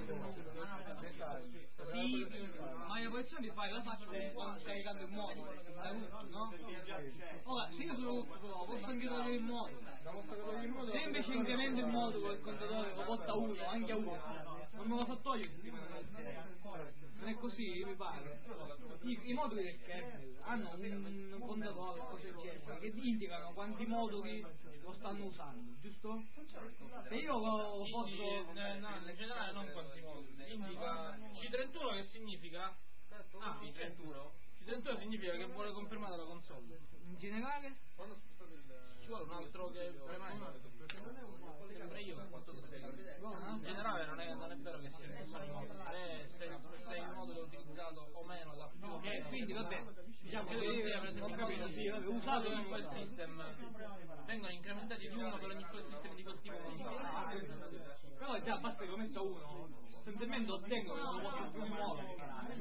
B: sì, ma la posizione di file la faccio caricando il modulo da root, no? Ora, se io sono root però posso anche togliere il modulo. Se invece incremento il modulo il contatore lo porta a 1, anche a 1, non me lo fa togliere non è così, mi pare. I moduli del kernel hanno un contatore, cose del genere, che indicano quanti moduli lo stanno usando, giusto? Se io lo posso...
D: No, in generale non quanti moduli. Indica C31 che significa...
A: C31?
D: C31 significa che vuole confermare la console.
B: In generale?
A: Quando spostate
D: ci vuole un altro che sempre io in generale non è vero che sia nessuno i moduli, se il modulo è utilizzato o meno da più
B: quindi vabbè, diciamo che
D: io per esempio usato in quel system vengono incrementati di uno per ogni quel system di quel tipo
B: però già basta che ho messo 1 semplicemente ottengo che non lo posso più rimuovere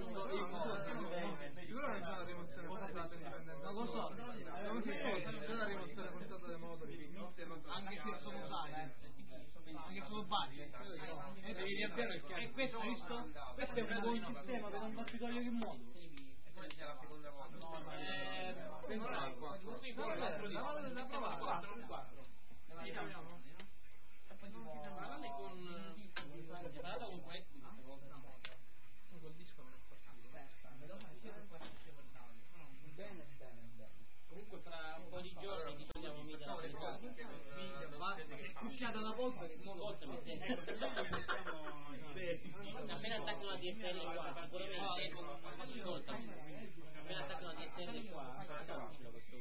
C: sicuro non c'è una rimozione forzata indipendente.
B: Non lo so,
C: non si può, c'è una rimozione forzata dei moduli
B: anche se sono usati, anche solo base devi riavviare il carico. E questo hai visto? Questo è un buon sistema per non farti togliere il modulo.
A: e poi c'è la seconda volta.
D: Sì, poi la provare 4. Parlate con questi col disco non è
B: Bene.
F: Comunque fra un po' di giorni ti togliamo mica la
B: cucciata la polvere
F: non volta mi sento appena attacco una DSL qua sicuramente ascolta appena attacco una DSL qua facciamocelo questo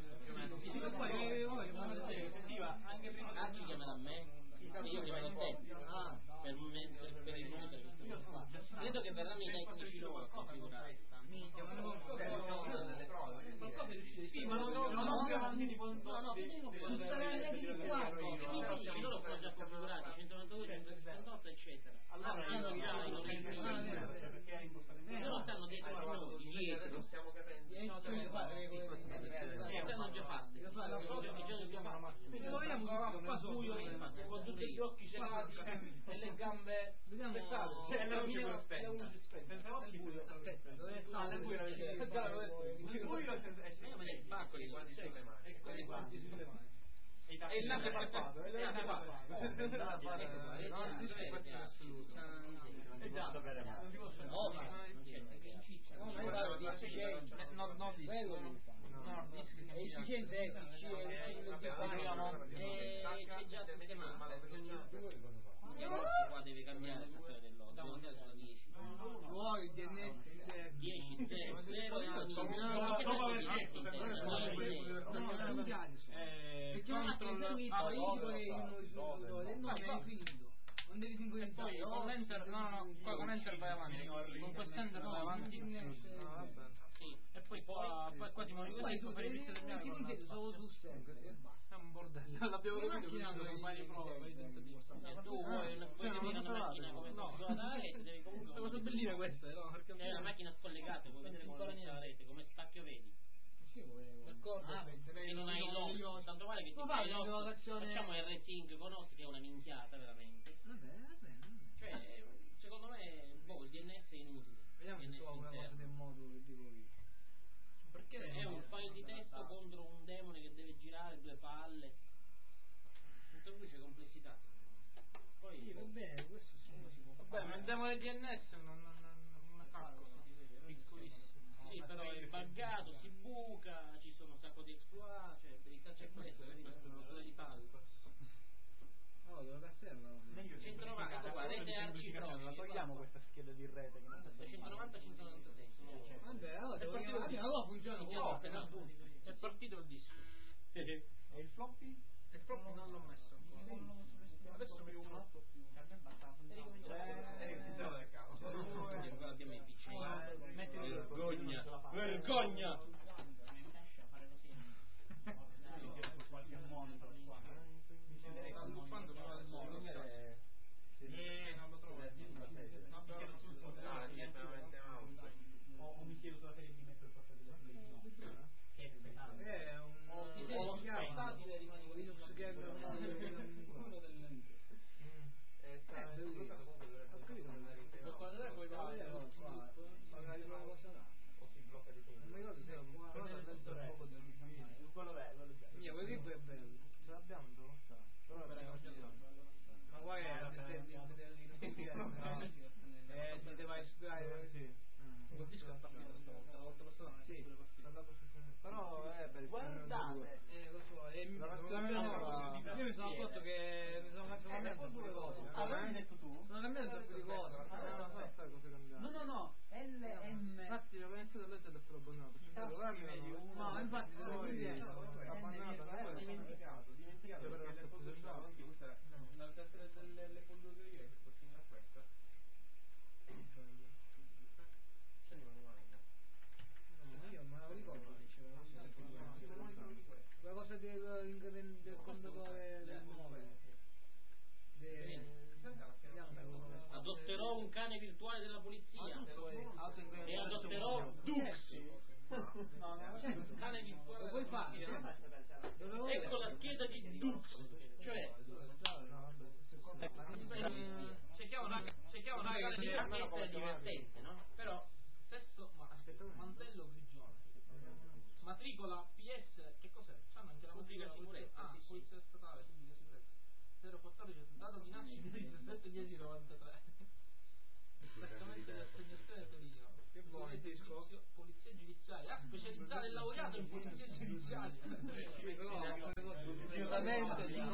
F: anche prima chi chiamerà a me e io chiamerò te per il router credo che verranno i tecnici loro a configurare sì, ma non loro sono già configurati 192, 168 eccetera hanno già i loro loro stanno dietro dietro
A: Stiamo capendo.
F: stanno già fatti i giorni qua su con tutte
D: gli occhi celati e le gambe. Pensate,
B: c'è la luce
D: spenta.
B: Pensavo al buio. Aspetta, dove sta? Nel buio
A: Il buio è il pacco di guanti sulle mani.
B: E con i guanti sulle mani.
A: E il naso palpato,
B: Non esiste questo in assoluto.
E: Esatto,
B: non si possono. Non è efficiente,
F: c'è già sistemato. Qua deve cambiare il sistema dell'otto, devo andare sulla 10.
B: Vuoi DNS
F: 10, 0, 0
B: perché non ha servito, io vorrei il nome è finito. Non devi sincronizzare.
D: Poi con l'enter, con enter vai avanti. Con quest'enter vai avanti. Sì. E poi qua siamo arrivati a fare viste terminali con l'altro.
B: Solo su
D: È un bordello. L'abbiamo capito quando fai le prove, fai i tentativi.
F: Tu vuoi capire una macchina come funziona la rete, devi comunque.
D: Le cose belline queste, no? Perché
F: è una macchina scollegata, puoi vedere come funziona la rete, come spacchio vedi.
D: D'accordo?
F: E non hai l'otto, tanto vale che ti fai l'otto. Facciamo R-Sync con 8 che è una minchiata veramente.
B: Vabbè.
F: Cioè, secondo me il DNS è inutile.
B: Vediamo se trovo una cosa del modulo che dico io.
F: Perché è un file di testo contro un demone che deve girare 2 palle. Tutto qui c'è complessità. Poi
B: Sì, va bene, questo si può fare.
D: Vabbè, ma il demone DNS non è calcolo, piccolissimo.
F: Sì, però è buggato, si buca, ci sono un sacco di exploit, cioè per il calcio è questo, è di palle.
B: Oh, dove castello?
F: 190, guarda, rete arciprossima.
E: Togliamo questa scheda di rete che non sta
F: 190, 196.
B: Vabbè, allora funziona uguale.
D: È partito il disco.
E: E il floppy?
D: Il floppy non l'ho messo ancora. Adesso mi uno.
F: Vergogna!
D: Non lo trovo.
E: O mi chiedo sulla serie di metto il portatile della televisione. Che è pesante.
B: È un
D: portatile rimane con
B: Linux che è
E: uno del
B: quello è bello. Ce l'abbiamo dove sta? Però ma guai ti device driver, sì.
D: Il disco è partito stavolta, la volta passata non è pure partito.
B: Però è per
E: guardate,
B: lo so, io mi sono accorto che mi sono cambiato due cose.
E: l'hai detto tu?
B: Sono cambiato un po' di cose. No, LM. Infatti avevo iniziato a leggere per abbonato. No, infatti devo dire
A: dimenticato perché l'Apple 2 c'era anche questa la tessera dell'Apple 2 che è simile a questa. Ce ne vanno mai.
B: No, io me la ricordo che c'era la cosa del contatore del mobile.
F: Adotterò un cane virtuale della polizia e adotterò Dux. Cane virtuale.
B: Lo puoi fare?
F: Ecco la scheda di Dux, cioè
D: cerchiamo una
F: questa è divertente, no?
D: però stesso mantello grigione, matricola PS, che cos'è? C'hanno anche la
F: Pubblica sicurezza, sì, sì.
D: polizia statale, pubblica sicurezza 014, dato di nascita 17-10-93. Esattamente l'assegnazione Torino.
B: Che buono il disco.
D: Polizia giudiziaria, specializzare il laureato in polizia giudiziaria.
B: Giustamente di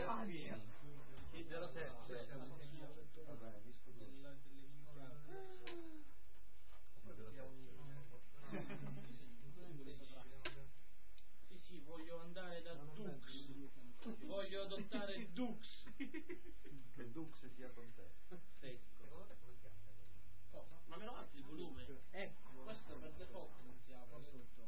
F: Sì, voglio andare da Dux. Voglio adottare Dux.
E: Che Dux sia con te.
F: Secondo te come si chiama? Cosa? Ma me lo alzi il volume? Questo per default non si apre.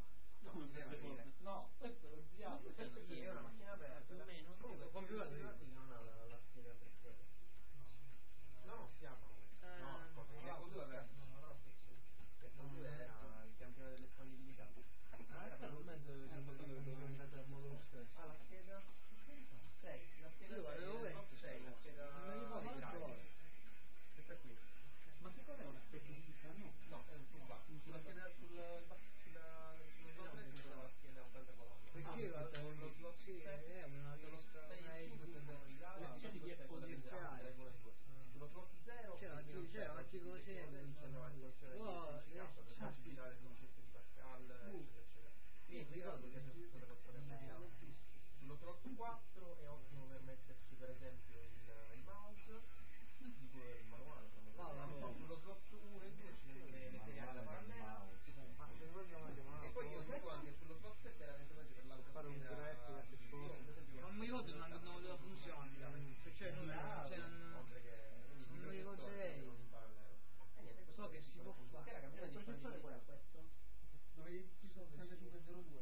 D: No, questo non si apre.
A: Sì, è una macchina aperta.
B: Comunque, computer
A: non ha la scheda perché. No, si aprono. No, ascolta, il Apple 2 aperto. L'Apple 2 era il campione dell'espandibilità.
B: probabilmente è modo stesso.
A: La scheda 6, la scheda 6.
C: vedi qui sono 6502.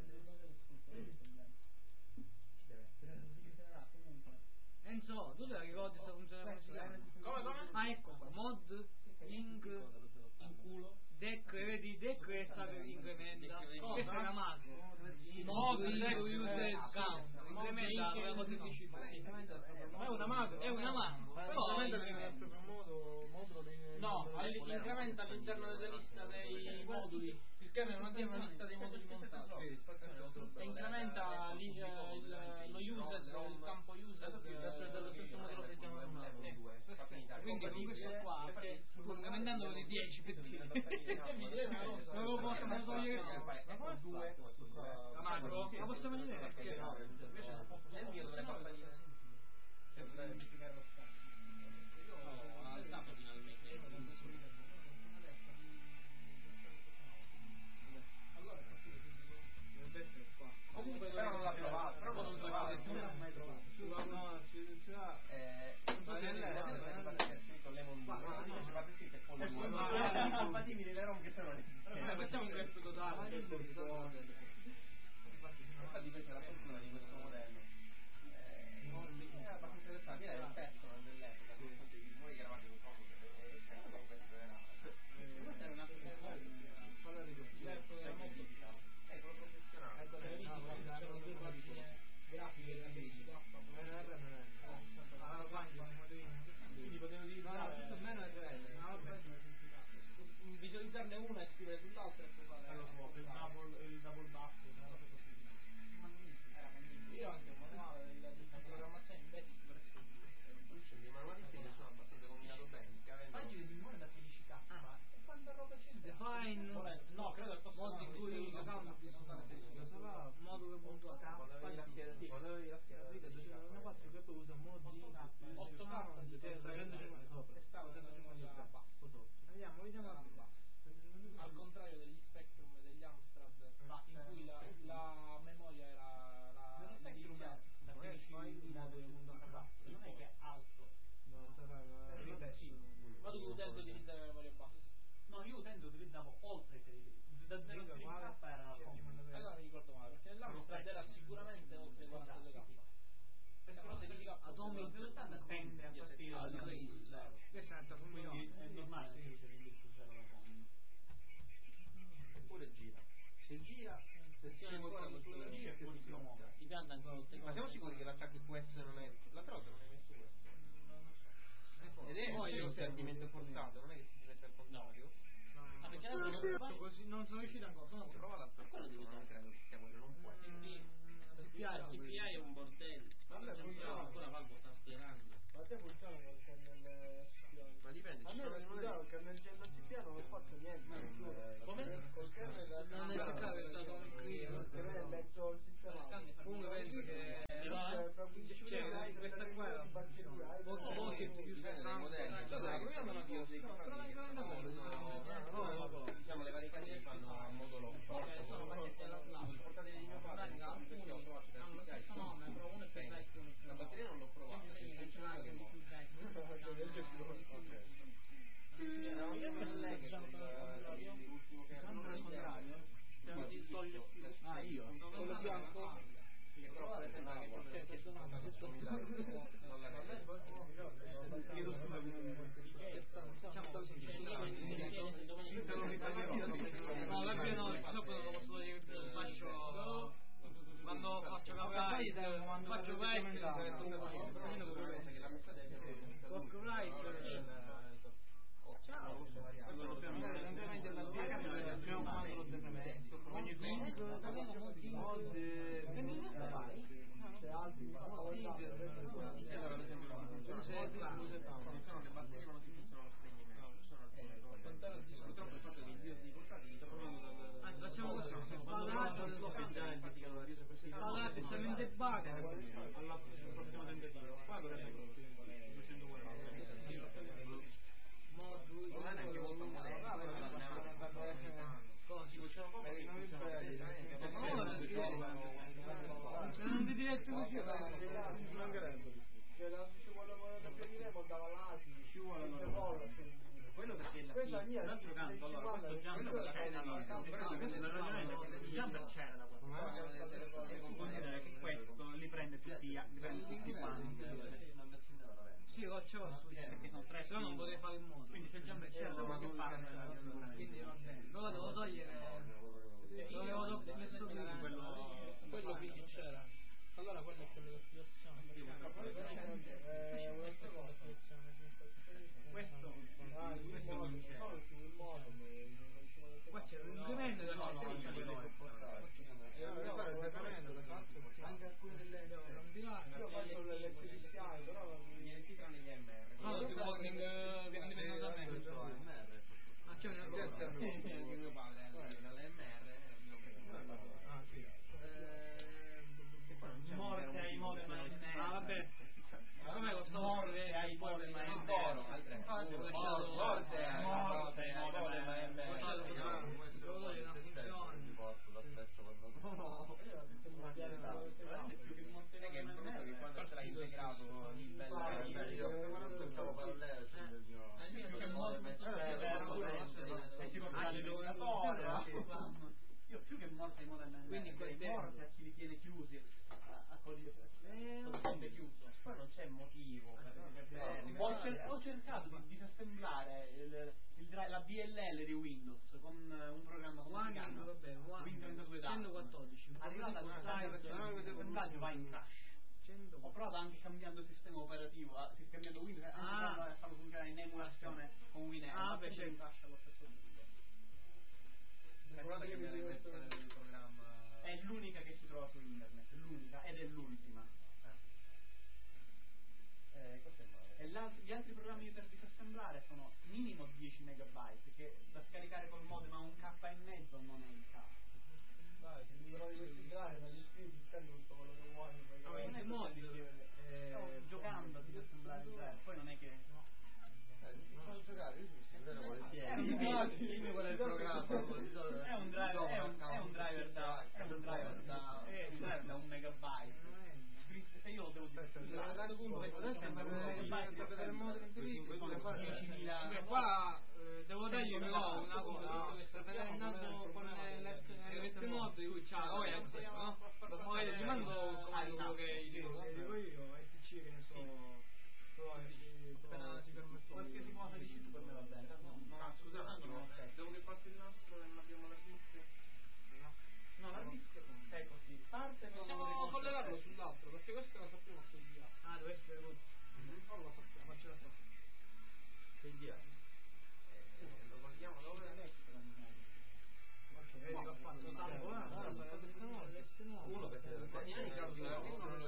B: Enzo, tu te la ricordi sta funzione come? Ah, ecco qua, mod in culo. Deck, vedi, deck è stato incrementa. Questa è la macro. Mod deck user account. Incrementa la cosa difficile.
D: Ma è una macro.
B: È una macro. Però
D: no, incrementa all'interno della lista dei moduli. Il kernel non tiene una lista dei moduli montati. E incrementa lo user, il campo user dello stesso modulo che stiamo usando.
B: quindi con questo qua, sto incrementando di 10 pettini. Non lo posso togliere. La macro? La possiamo vedere? Perché no?
A: Nel mio dovrei far salire.
F: Ho alzato finalmente.
A: Comunque però non l'ha trovato. Però non l'ha trovato.
B: Non mai trovato. No, ci va.
A: Compatibili le ROM che sono
B: Facciamo un grep totale.
A: Infatti questa è la fortuna di questo modello. È abbastanza interessante, è il personal dell'epoca, nonostante voi che eravate un po'
F: Questa è un altro
A: quello professionale.
D: C'erano due pagine grafiche quindi potevo utilizzare visualizzarne una e scrivere sull'altra e poi fare il double buff, io anche un manuale di programmazione in Basic per
A: I manualisti che sono abbastanza combinato bene.
D: pagine di memoria da 16k e quanta roba c'è?
B: Define.
D: No, credo che fosse
B: Modi in cui modulo.h
A: Quando avevi la scheda, sì, quando avevi la scheda
B: 4 che poi usa modi
D: 8k di 350
B: sopra
D: e stava 150 basso.
B: vediamo
D: Al contrario degli Spectrum e degli Amstrad in cui la memoria era la iniziale.
B: non è che è alto,
D: Ma tu utente utilizzare la memoria bassa?
B: no, io utendo utilizzavo oltre i 16 da 0,3k era la
D: Allora mi ricordo male, perché nell'Amstrad era sicuramente oltre i 42k. Però 16k
B: Atomic tende a partire da questa è un'altra funzione, è normale che
A: eppure gira. Se gira,
F: Funziona ancora
A: sulla gira più di blocca.
F: ti pianta ancora tutte
A: Ma siamo sicuri che l'attacco QS non è. L'altra volta non hai messo questo? Ed è un perdimento forzato, non è che si mette al contrario.
F: Ah, perché adesso non
B: così non sono riuscito ancora.
A: Prova l'altra volta, non credo che sia quello, non può.
F: il TPI è un bordello. Ancora Valvo sta schierando.
C: Ma te funziona col kernel
A: Ma dipende,
C: a
A: ci
C: me
A: sono
C: non
A: dei
C: il kernel GNCP non ho fatto niente.
F: Come?
C: Col kernel
B: Non è cercato, è stato un
C: è mezzo il sistema.
B: comunque penso che questa qua era
A: diciamo le varie case fanno a modulo portate di mio padre perché ho provato la batteria non l'ho provata l'ultimo che era
B: io
C: Quello bianco
B: no, la mia no, dopo non lo posso dire più, faccio quando faccio la faccio facciamo questo, allora testamente bug all'ultimo tentativo qua dovrebbe
A: non è neanche molto
B: non ti diretto così
C: ci vuole da più di lei mandava l'asi ci vuole
B: quello perché la d'altro canto, allora questo jumper c'era il jumper c'era da qualche parte e considera che questo li prende tutti quanti.
G: Sì, lo c'ho
B: perché sono tre,
G: però non potevi fare il modo,
B: quindi se il jumper c'era da qualche parte
G: quindi va bene, però devo togliere quello quindi c'era, allora quello è quello della situazione,
B: questo non c'è,
G: qua c'è un incremento della anche alcune delle devo cambiare, io faccio l'elettriciano però
A: negli MR.
G: no, il warning viene indipendentemente da me, ma c'è una cosa
A: mio padre dall'MR
B: morte ai modem
G: vabbè, come lo sto
B: morte ai modem morte ai
A: quando ce l'hai integrato il
B: io più che morte ai modem
G: quindi
B: morte a chi li tiene chiusi a codice chiuso,
A: poi non c'è motivo
B: ho cercato di disassemblare la DLL di Windows con un programma come si chiama Win32
G: 114
B: arrivata all'assemblaggio va in crash. Ho provato anche cambiando il sistema operativo, cambiando Windows, anche farlo funzionare in emulazione con WinX, c'è in crash allo stesso modo. È l'unica che si trova su internet, l'unica ed è l'ultima. E gli altri programmi per disassemblare sono minimo 10 megabyte, che da scaricare col modem a un K e mezzo non è il caso.
C: Dai, se mi trovi questi gradi, ma gli iscritti scendo tutto quello che vuoi.
B: Non è stavo giocando a disassemblare il driver, poi non è che
C: Posso giocare?
A: dimmi qual è il programma.
B: è un driver da 1 megabyte. Se io lo devo disassemblare
G: qua devo dargli però una cosa, sta vedendo con l'SMS mod di cui c'ha no? Poi gli mando il comando che gli dico io SC che ne so appena si permette
B: qualsiasi cosa dici tu per me va bene.
A: Scusa un attimo, dopo che passi il nastro e non abbiamo la disk?
B: No, la disk è così, parte
G: possiamo collegarlo sull'altro perché questo lo sappiamo che
B: deve essere così.
G: Non lo sappiamo, ce la so
A: Che dia? Lo colghiamo dove?
G: vedi che ho fatto tanto uno perché